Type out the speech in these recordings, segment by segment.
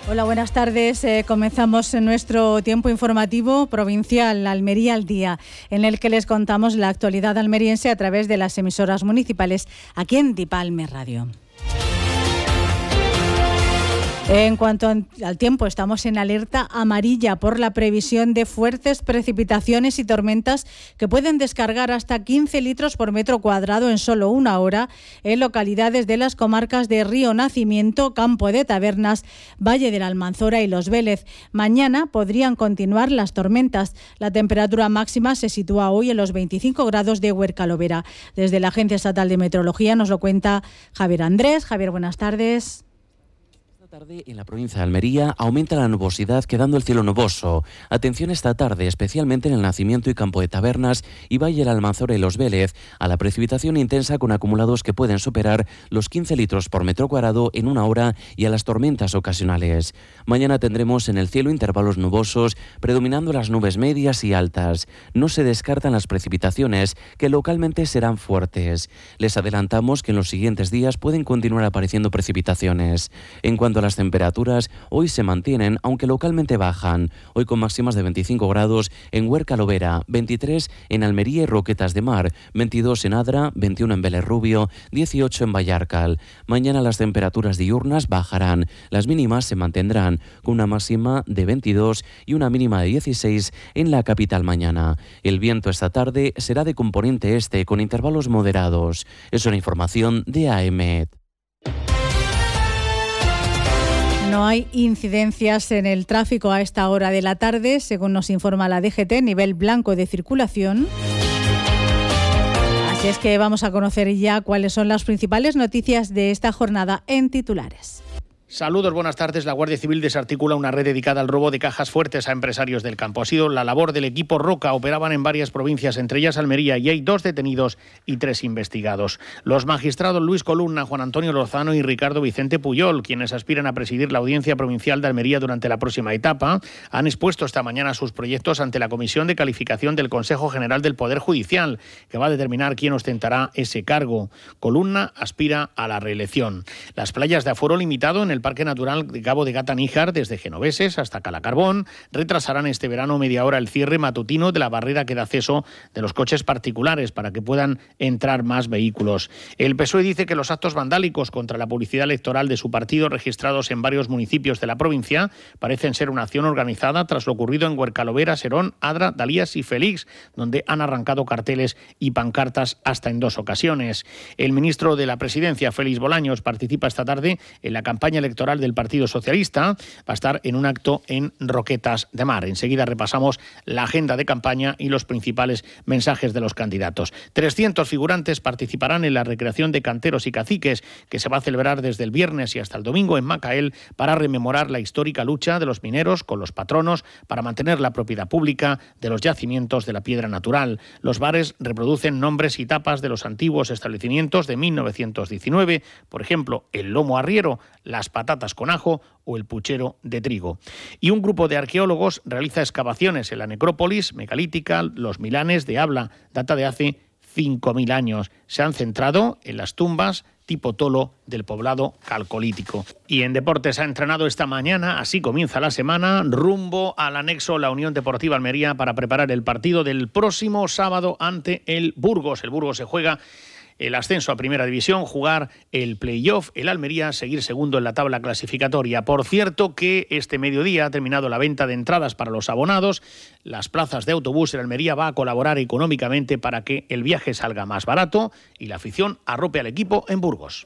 Hola, buenas tardes. Comenzamos nuestro tiempo informativo provincial Almería al Día, en el que les contamos la actualidad almeriense a través de las emisoras municipales aquí en Dipalme Radio. En cuanto al tiempo, estamos en alerta amarilla por la previsión de fuertes precipitaciones y tormentas que pueden descargar hasta 15 litros por metro cuadrado en solo una hora en localidades de las comarcas de Río Nacimiento, Campo de Tabernas, Valle de la Almanzora y Los Vélez. Mañana podrían continuar las tormentas. La temperatura máxima se sitúa hoy en los 25 grados de Huercalovera. Desde la Agencia Estatal de Meteorología nos lo cuenta Javier Andrés. Javier, buenas tardes. Tarde en la provincia de Almería aumenta la nubosidad, quedando el cielo nuboso. Atención esta tarde, especialmente en el Nacimiento y Campo de Tabernas y Valle de la Almanzora y Los Vélez, a la precipitación intensa con acumulados que pueden superar los 15 litros por metro cuadrado en una hora y a las tormentas ocasionales. Mañana tendremos en el cielo intervalos nubosos, predominando las nubes medias y altas. No se descartan las precipitaciones, que localmente serán fuertes. Les adelantamos que en los siguientes días pueden continuar apareciendo precipitaciones. En cuanto a las temperaturas, hoy se mantienen, aunque localmente bajan. Hoy con máximas de 25 grados en Huercalovera, 23 en Almería y Roquetas de Mar, 22 en Adra, 21 en Vélez Rubio, 18 en Vallarcal. Mañana las temperaturas diurnas bajarán. Las mínimas se mantendrán, con una máxima de 22 y una mínima de 16 en la capital mañana. El viento esta tarde será de componente este, con intervalos moderados. Es una información de AEMET. No hay incidencias en el tráfico a esta hora de la tarde, según nos informa la DGT, nivel blanco de circulación. Así es que vamos a conocer ya cuáles son las principales noticias de esta jornada en titulares. Saludos, buenas tardes. La Guardia Civil desarticula una red dedicada al robo de cajas fuertes a empresarios del campo. Ha sido la labor del equipo Roca. Operaban en varias provincias, entre ellas Almería, y hay 2 detenidos y 3 investigados. Los magistrados Luis Columna, Juan Antonio Lozano y Ricardo Vicente Puyol, quienes aspiran a presidir la Audiencia Provincial de Almería durante la próxima etapa, han expuesto esta mañana sus proyectos ante la Comisión de Calificación del Consejo General del Poder Judicial, que va a determinar quién ostentará ese cargo. Columna aspira a la reelección. Las playas de aforo limitado en el Parque Natural de Cabo de Gata-Níjar, desde Genoveses hasta Calacarbón, retrasarán este verano media hora el cierre matutino de la barrera que da acceso de los coches particulares para que puedan entrar más vehículos. El PSOE dice que los actos vandálicos contra la publicidad electoral de su partido registrados en varios municipios de la provincia parecen ser una acción organizada tras lo ocurrido en Huercalovera, Serón, Adra, Dalías y Félix, donde han arrancado carteles y pancartas hasta en 2 ocasiones. El ministro de la Presidencia, Félix Bolaños, participa esta tarde en la campaña electoral del Partido Socialista. Va a estar en un acto en Roquetas de Mar. Enseguida repasamos la agenda de campaña y los principales mensajes de los candidatos. 300 figurantes participarán en la recreación de canteros y caciques, que se va a celebrar desde el viernes y hasta el domingo en Macael, para rememorar la histórica lucha de los mineros con los patronos para mantener la propiedad pública de los yacimientos de la piedra natural. Los bares reproducen nombres y tapas de los antiguos establecimientos de 1919, por ejemplo, el lomo arriero, las patatas con ajo o el puchero de trigo. Y un grupo de arqueólogos realiza excavaciones en la necrópolis megalítica Los Milanes de Abla, data de hace 5.000 años. Se han centrado en las tumbas tipo tolo del poblado calcolítico. Y en deportes ha entrenado esta mañana, así comienza la semana, rumbo al anexo la Unión Deportiva Almería para preparar el partido del próximo sábado ante el Burgos. El Burgos se juega el ascenso a Primera División, jugar el play-off, el Almería seguir segundo en la tabla clasificatoria. Por cierto que este mediodía ha terminado la venta de entradas para los abonados. Las plazas de autobús en Almería va a colaborar económicamente para que el viaje salga más barato y la afición arrope al equipo en Burgos.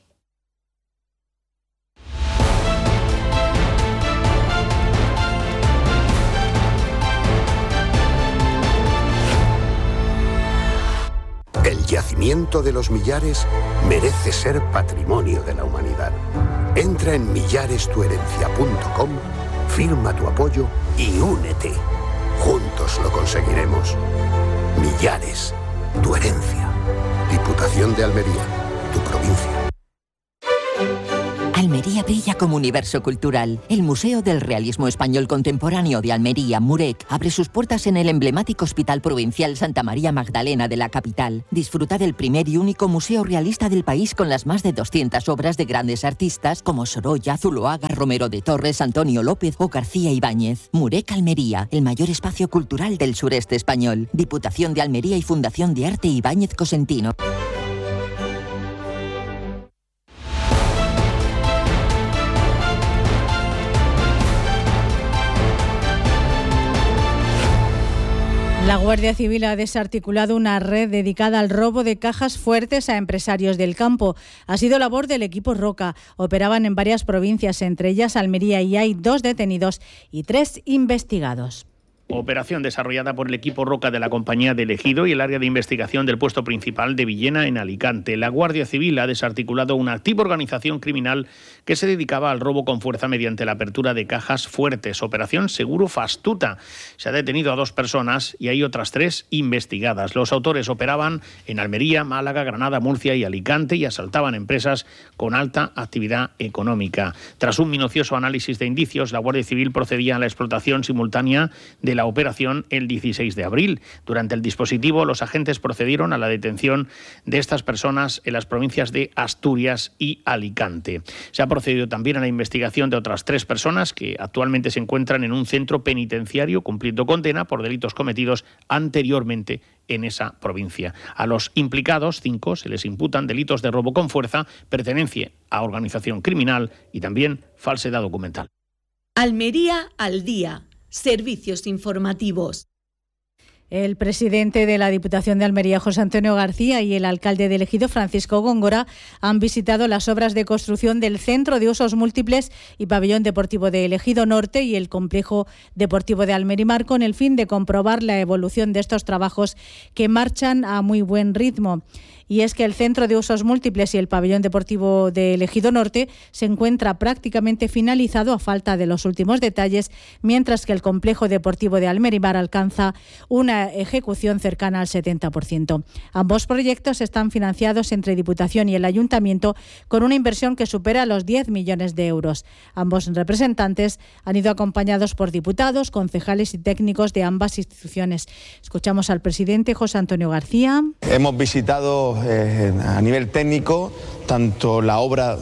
El yacimiento de los Millares merece ser patrimonio de la humanidad. Entra en millarestuherencia.com, firma tu apoyo y únete. Juntos lo conseguiremos. Millares, tu herencia. Diputación de Almería, tu provincia. Almería. Almería brilla como universo cultural. El Museo del Realismo Español Contemporáneo de Almería, MUREC, abre sus puertas en el emblemático Hospital Provincial Santa María Magdalena de la capital. Disfruta del primer y único museo realista del país con las más de 200 obras de grandes artistas como Sorolla, Zuloaga, Romero de Torres, Antonio López o García Ibáñez. MUREC Almería, el mayor espacio cultural del sureste español. Diputación de Almería y Fundación de Arte Ibáñez Cosentino. La Guardia Civil ha desarticulado una red dedicada al robo de cajas fuertes a empresarios del campo. Ha sido labor del equipo Roca. Operaban en varias provincias, entre ellas Almería, y hay 2 detenidos y 3 investigados. Operación desarrollada por el equipo Roca de la Compañía de Ejido y el área de investigación del puesto principal de Villena en Alicante. La Guardia Civil ha desarticulado una activa organización criminal que se dedicaba al robo con fuerza mediante la apertura de cajas fuertes. Operación Seguro Fastuta. Se ha detenido a 2 personas y hay otras 3 investigadas. Los autores operaban en Almería, Málaga, Granada, Murcia y Alicante y asaltaban empresas con alta actividad económica. Tras un minucioso análisis de indicios, la Guardia Civil procedía a la explotación simultánea de la operación el 16 de abril. Durante el dispositivo, los agentes procedieron a la detención de estas personas en las provincias de Asturias y Alicante. Se ha procedido también a la investigación de otras 3 personas que actualmente se encuentran en un centro penitenciario cumpliendo condena por delitos cometidos anteriormente en esa provincia. A los implicados, 5, se les imputan delitos de robo con fuerza, pertenencia a organización criminal y también falsedad documental. Almería al día. Servicios informativos. El presidente de la Diputación de Almería, José Antonio García, y el alcalde de Ejido, Francisco Góngora, han visitado las obras de construcción del Centro de Usos Múltiples y Pabellón Deportivo de Ejido Norte y el Complejo Deportivo de Almerimar con el fin de comprobar la evolución de estos trabajos que marchan a muy buen ritmo. Y es que el Centro de Usos Múltiples y el Pabellón Deportivo de Ejido Norte se encuentra prácticamente finalizado a falta de los últimos detalles, mientras que el Complejo Deportivo de Almerimar alcanza una ejecución cercana al 70%. Ambos proyectos están financiados entre Diputación y el Ayuntamiento con una inversión que supera los 10 millones de euros. Ambos representantes han ido acompañados por diputados, concejales y técnicos de ambas instituciones. Escuchamos al presidente José Antonio García. Hemos visitado a nivel técnico tanto la obra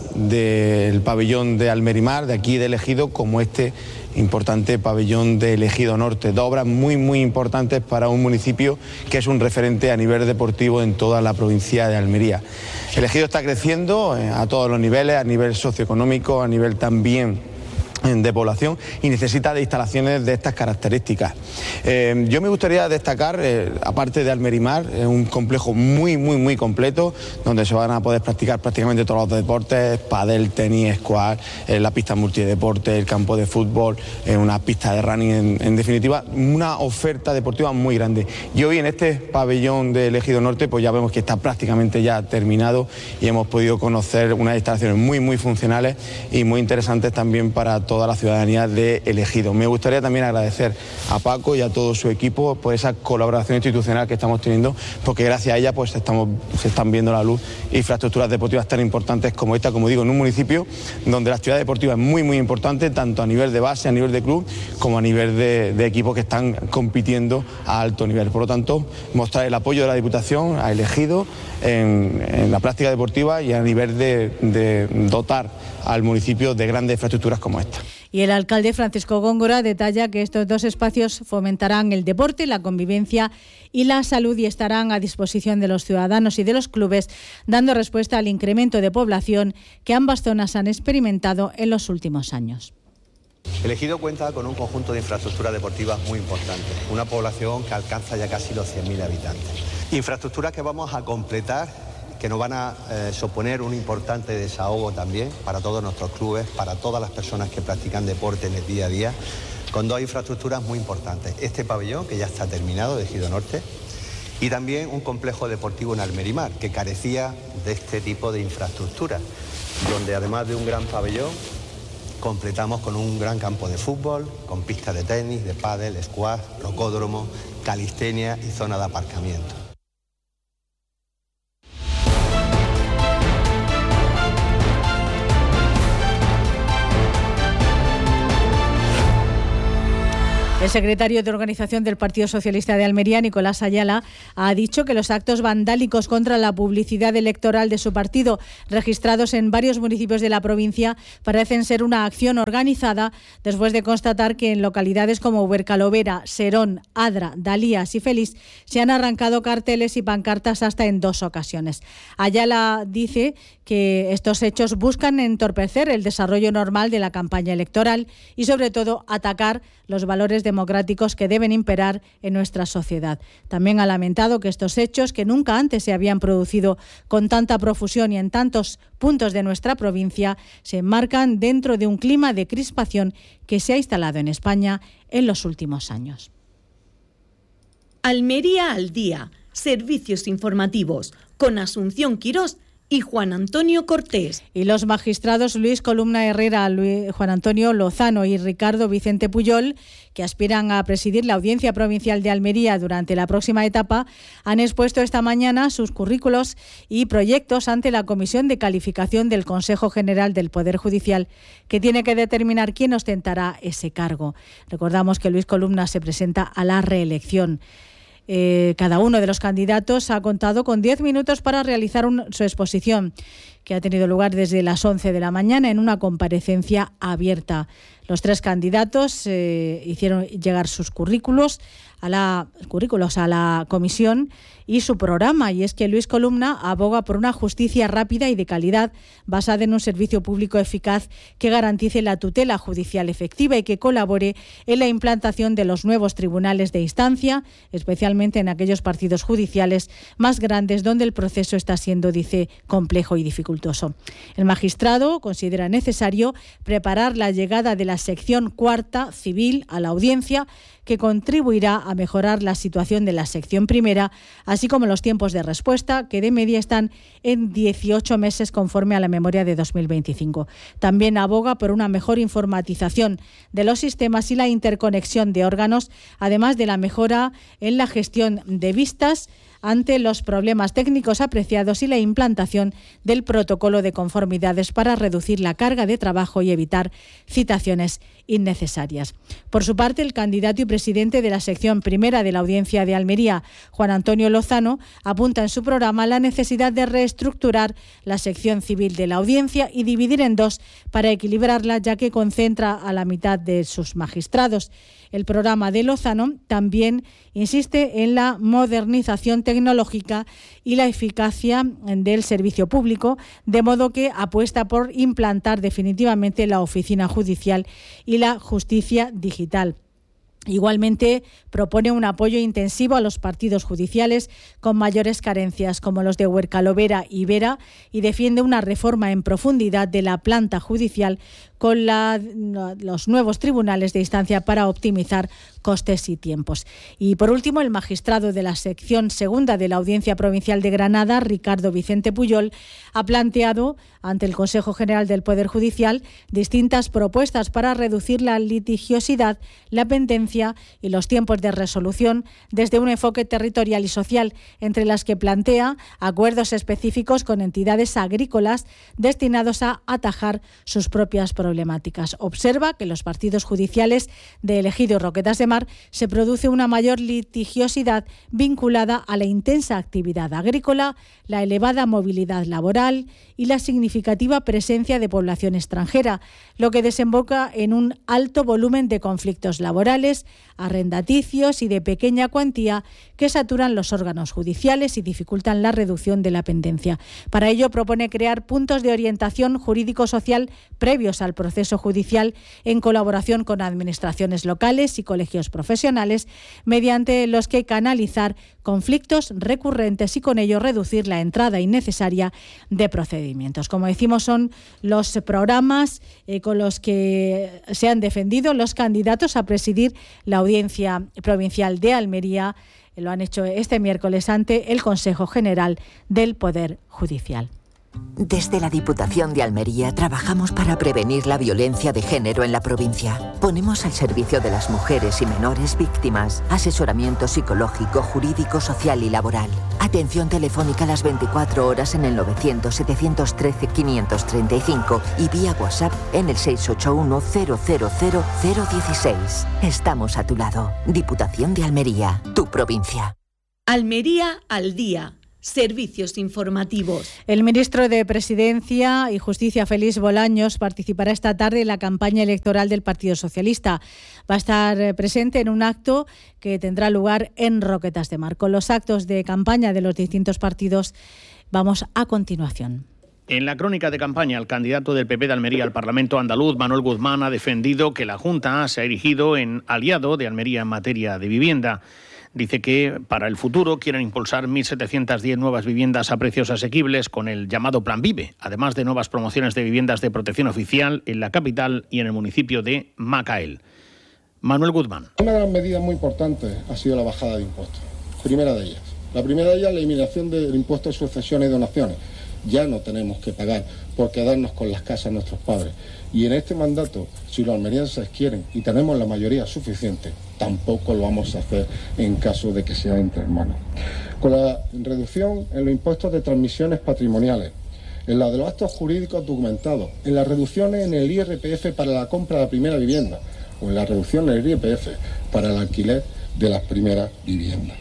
del pabellón de Almerimar, de aquí de Ejido, como este importante pabellón de Ejido Norte. 2 obras muy importantes para un municipio que es un referente a nivel deportivo en toda la provincia de Almería. El Ejido está creciendo a todos los niveles, a nivel socioeconómico, a nivel también de población, y necesita de instalaciones de estas características. Yo me gustaría destacar, aparte de Almerimar, un complejo muy completo, donde se van a poder practicar prácticamente todos los deportes: pádel, tenis, squash, la pista multideporte, el campo de fútbol, una pista de running, en definitiva, una oferta deportiva muy grande. Y hoy en este pabellón de Ejido Norte, pues ya vemos que está prácticamente ya terminado y hemos podido conocer unas instalaciones muy funcionales y muy interesantes también para toda la ciudadanía de Ejido. Me gustaría también agradecer a Paco y a todo su equipo por esa colaboración institucional que estamos teniendo, porque gracias a ella pues se están viendo la luz infraestructuras deportivas tan importantes como esta, como digo, en un municipio donde la actividad deportiva es muy importante, tanto a nivel de base, a nivel de club, como a nivel de equipos que están compitiendo a alto nivel. Por lo tanto, mostrar el apoyo de la Diputación a Ejido en la práctica deportiva y a nivel de dotar al municipio de grandes infraestructuras como esta. Y el alcalde Francisco Góngora detalla que estos 2 espacios fomentarán el deporte, la convivencia y la salud y estarán a disposición de los ciudadanos y de los clubes, dando respuesta al incremento de población que ambas zonas han experimentado en los últimos años. El Ejido cuenta con un conjunto de infraestructuras deportivas muy importante, una población que alcanza ya casi los 100.000 habitantes. Infraestructuras que vamos a completar, que nos van a suponer un importante desahogo también para todos nuestros clubes, para todas las personas que practican deporte en el día a día, con 2 infraestructuras muy importantes. Este pabellón, que ya está terminado, de Ejido Norte, y también un complejo deportivo en Almerimar, que carecía de este tipo de infraestructuras, donde además de un gran pabellón, completamos con un gran campo de fútbol, con pistas de tenis, de pádel, squash, rocódromo, calistenia y zona de aparcamiento. El secretario de Organización del Partido Socialista de Almería, Nicolás Ayala, ha dicho que los actos vandálicos contra la publicidad electoral de su partido, registrados en varios municipios de la provincia, parecen ser una acción organizada después de constatar que en localidades como Huercalovera, Serón, Adra, Dalías y Feliz se han arrancado carteles y pancartas hasta en 2 ocasiones. Ayala dice que estos hechos buscan entorpecer el desarrollo normal de la campaña electoral y, sobre todo, atacar los valores democráticos que deben imperar en nuestra sociedad. También ha lamentado que estos hechos, que nunca antes se habían producido con tanta profusión y en tantos puntos de nuestra provincia, se enmarcan dentro de un clima de crispación que se ha instalado en España en los últimos años. Almería al día, servicios informativos, con Asunción Quirós y Juan Antonio Cortés. Y los magistrados Luis Columna Herrera, Juan Antonio Lozano y Ricardo Vicente Puyol, que aspiran a presidir la Audiencia Provincial de Almería durante la próxima etapa, han expuesto esta mañana sus currículos y proyectos ante la Comisión de Calificación del Consejo General del Poder Judicial, que tiene que determinar quién ostentará ese cargo. Recordamos que Luis Columna se presenta a la reelección. Cada uno de los candidatos ha contado con 10 minutos para realizar su exposición, que ha tenido lugar desde las 11 de la mañana en una comparecencia abierta. Los 3 candidatos hicieron llegar sus currículos a la comisión y su programa, y es que Luis Columna aboga por una justicia rápida y de calidad basada en un servicio público eficaz que garantice la tutela judicial efectiva y que colabore en la implantación de los nuevos tribunales de instancia, especialmente en aquellos partidos judiciales más grandes donde el proceso está siendo, dice, complejo y dificultoso. El magistrado considera necesario preparar la llegada de la sección 4ª civil a la audiencia, que contribuirá a mejorar la situación de la sección 1ª, así como los tiempos de respuesta, que de media están en 18 meses conforme a la memoria de 2025. También aboga por una mejor informatización de los sistemas y la interconexión de órganos, además de la mejora en la gestión de vistas ante los problemas técnicos apreciados y la implantación del protocolo de conformidades para reducir la carga de trabajo y evitar citaciones innecesarias. Por su parte, el candidato y presidente de la sección 1ª de la Audiencia de Almería, Juan Antonio Lozano, apunta en su programa la necesidad de reestructurar la sección civil de la Audiencia y dividir en 2 para equilibrarla, ya que concentra a la mitad de sus magistrados. El programa de Lozano también insiste en la modernización tecnológica y la eficacia del servicio público, de modo que apuesta por implantar definitivamente la oficina judicial y la justicia digital. Igualmente propone un apoyo intensivo a los partidos judiciales con mayores carencias como los de Huercalovera y Vera, y defiende una reforma en profundidad de la planta judicial con los nuevos tribunales de instancia para optimizar costes y tiempos. Y por último, el magistrado de la sección 2ª de la Audiencia Provincial de Granada, Ricardo Vicente Puyol, ha planteado ante el Consejo General del Poder Judicial distintas propuestas para reducir la litigiosidad, la pendencia y los tiempos de resolución desde un enfoque territorial y social, entre las que plantea acuerdos específicos con entidades agrícolas destinados a atajar sus propias problemáticas. Observa que en los partidos judiciales de El Ejido y Roquetas de Mar se produce una mayor litigiosidad vinculada a la intensa actividad agrícola, la elevada movilidad laboral y la significativa presencia de población extranjera, lo que desemboca en un alto volumen de conflictos laborales, arrendaticios y de pequeña cuantía que saturan los órganos judiciales y dificultan la reducción de la pendencia. Para ello propone crear puntos de orientación jurídico-social previos al proceso judicial en colaboración con administraciones locales y colegios profesionales, mediante los que canalizar conflictos recurrentes y con ello reducir la entrada innecesaria de procedimientos. Como decimos, son los programas con los que se han defendido los candidatos a presidir la Audiencia Provincial de Almería. Lo han hecho este miércoles ante el Consejo General del Poder Judicial. Desde la Diputación de Almería trabajamos para prevenir la violencia de género en la provincia. Ponemos al servicio de las mujeres y menores víctimas asesoramiento psicológico, jurídico, social y laboral. Atención telefónica las 24 horas en el 900-713-535 y vía WhatsApp en el 681-000-016. Estamos a tu lado. Diputación de Almería, tu provincia. Almería al día. Servicios informativos. El ministro de Presidencia y Justicia, Félix Bolaños, participará esta tarde en la campaña electoral del Partido Socialista. Va a estar presente en un acto que tendrá lugar en Roquetas de Mar. Con los actos de campaña de los distintos partidos vamos a continuación. En la crónica de campaña, el candidato del PP de Almería al Parlamento andaluz, Manuel Guzmán, ha defendido que la Junta se ha erigido en aliado de Almería en materia de vivienda. Dice que para el futuro quieren impulsar 1.710 nuevas viviendas a precios asequibles con el llamado Plan Vive, además de nuevas promociones de viviendas de protección oficial en la capital y en el municipio de Macael. Manuel Guzmán. Una de las medidas muy importantes ha sido la bajada de impuestos. Primera de ellas. La primera de ellas, la eliminación del impuesto de sucesiones y donaciones. Ya no tenemos que pagar por quedarnos con las casas de nuestros padres. Y en este mandato, si los almerienses quieren y tenemos la mayoría suficiente, tampoco lo vamos a hacer en caso de que sea entre hermanos. Con la reducción en los impuestos de transmisiones patrimoniales, en la de los actos jurídicos documentados, en las reducciones en el IRPF para la compra de la primera vivienda o en la reducción en el IRPF para el alquiler de las primeras viviendas.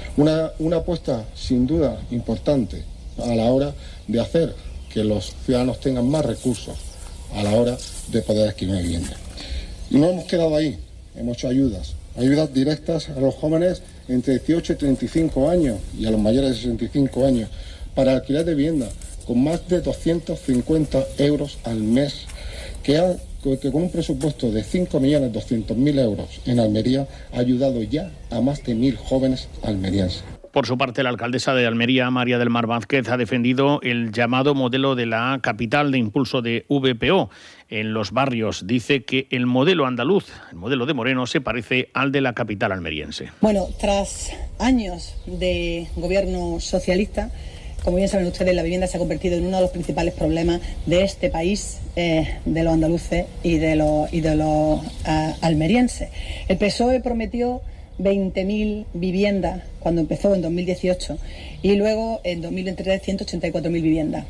Una apuesta sin duda importante a la hora de hacer que los ciudadanos tengan más recursos a la hora de poder adquirir vivienda. Y no hemos quedado ahí, hemos hecho ayudas directas a los jóvenes entre 18 y 35 años y a los mayores de 65 años para alquiler de vivienda con más de 250 euros al mes, que con un presupuesto de 5.200.000 euros en Almería ha ayudado ya a más de 1.000 jóvenes almerienses. Por su parte, la alcaldesa de Almería, María del Mar Vázquez, ha defendido el llamado modelo de la capital de impulso de VPO en los barrios. Dice que el modelo andaluz, el modelo de Moreno, se parece al de la capital almeriense. Bueno, tras años de gobierno socialista, como bien saben ustedes, la vivienda se ha convertido en uno de los principales problemas de este país, de los andaluces y de los almerienses. El PSOE prometió 20.000 viviendas cuando empezó en 2018 y luego en 2023 184.000 viviendas.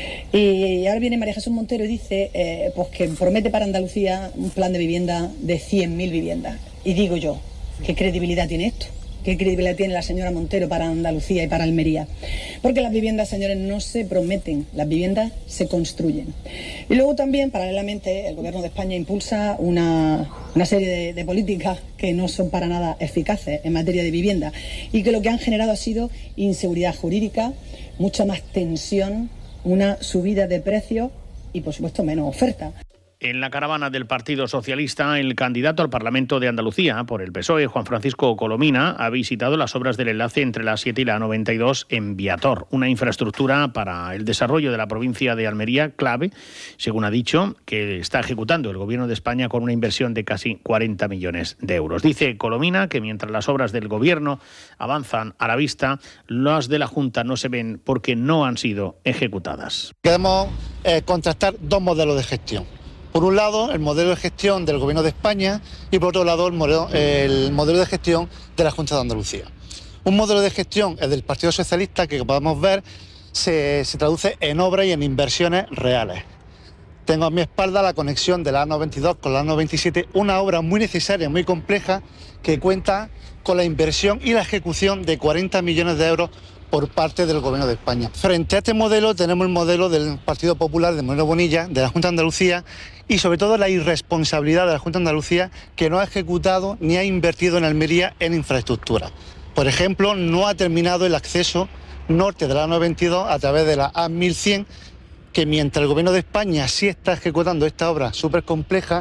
Y ahora viene María Jesús Montero y dice pues que promete para Andalucía un plan de vivienda de 100.000 viviendas. Y digo yo, ¿qué credibilidad tiene esto? ¿Qué credibilidad tiene la señora Montero para Andalucía y para Almería? Porque las viviendas, señores, no se prometen, las viviendas se construyen. Y luego también, paralelamente, el Gobierno de España impulsa una serie de políticas que no son para nada eficaces en materia de vivienda y que lo que han generado ha sido inseguridad jurídica, mucha más tensión, una subida de precios y, por supuesto, menos oferta. En la caravana del Partido Socialista, el candidato al Parlamento de Andalucía por el PSOE, Juan Francisco Colomina, ha visitado las obras del enlace entre la 7 y la 92 en Viator, una infraestructura para el desarrollo de la provincia de Almería clave, según ha dicho, que está ejecutando el Gobierno de España con una inversión de casi 40 millones de euros. Dice Colomina que mientras las obras del Gobierno avanzan a la vista, las de la Junta no se ven porque no han sido ejecutadas. Queremos contrastar dos modelos de gestión. Por un lado, el modelo de gestión del Gobierno de España y por otro lado, el modelo de gestión de la Junta de Andalucía. Un modelo de gestión, el del Partido Socialista, que como podemos ver, se traduce en obras y en inversiones reales. Tengo a mi espalda la conexión de la A92 con la A97, una obra muy necesaria, muy compleja, que cuenta con la inversión y la ejecución de 40 millones de euros por parte del Gobierno de España. Frente a este modelo tenemos el modelo del Partido Popular de Moreno Bonilla, de la Junta de Andalucía y sobre todo la irresponsabilidad de la Junta de Andalucía, que no ha ejecutado ni ha invertido en Almería en infraestructura. Por ejemplo, no ha terminado el acceso norte de la A92 a través de la A1100, que mientras el Gobierno de España sí está ejecutando esta obra súper compleja,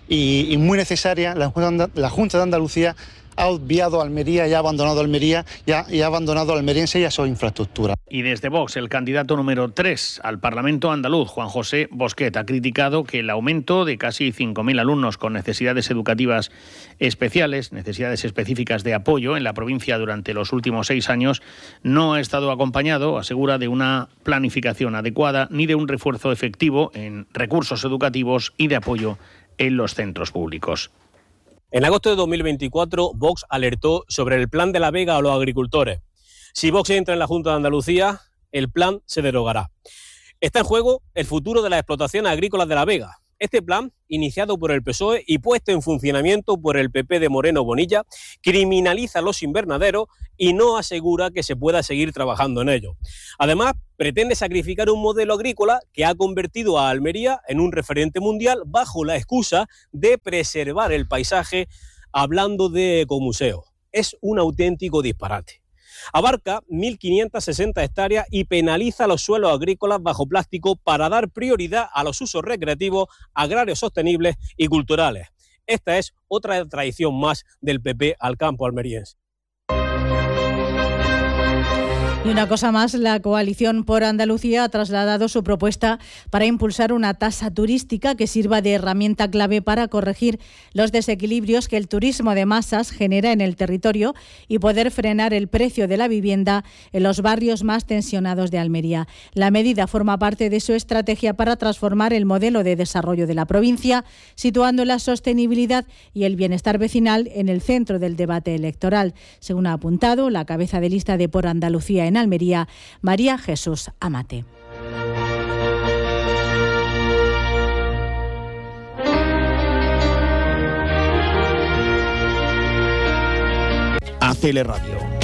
y muy necesaria. La Junta de Andalucía ha obviado Almería y ha abandonado Almería y ha abandonado al almeriense y a su infraestructura. Y desde Vox, el candidato número 3 al Parlamento andaluz, Juan José Bosquet, ha criticado que el aumento de casi 5.000 alumnos con necesidades educativas especiales, necesidades específicas de apoyo en la provincia durante los últimos 6 años, no ha estado acompañado, asegura, de una planificación adecuada ni de un refuerzo efectivo en recursos educativos y de apoyo en los centros públicos. En agosto de 2024, Vox alertó sobre el plan de La Vega a los agricultores. Si Vox entra en la Junta de Andalucía, el plan se derogará. Está en juego el futuro de las explotaciones agrícolas de La Vega. Este plan, iniciado por el PSOE y puesto en funcionamiento por el PP de Moreno Bonilla, criminaliza los invernaderos y no asegura que se pueda seguir trabajando en ellos. Además, pretende sacrificar un modelo agrícola que ha convertido a Almería en un referente mundial bajo la excusa de preservar el paisaje, hablando de ecomuseo. Es un auténtico disparate. Abarca 1.560 hectáreas y penaliza los suelos agrícolas bajo plástico para dar prioridad a los usos recreativos, agrarios sostenibles y culturales. Esta es otra traición más del PP al campo almeriense. Y una cosa más, la Coalición por Andalucía ha trasladado su propuesta para impulsar una tasa turística que sirva de herramienta clave para corregir los desequilibrios que el turismo de masas genera en el territorio y poder frenar el precio de la vivienda en los barrios más tensionados de Almería. La medida forma parte de su estrategia para transformar el modelo de desarrollo de la provincia, situando la sostenibilidad y el bienestar vecinal en el centro del debate electoral, según ha apuntado la cabeza de lista de Por Andalucía en Almería, María Jesús Amate. ACL Radio.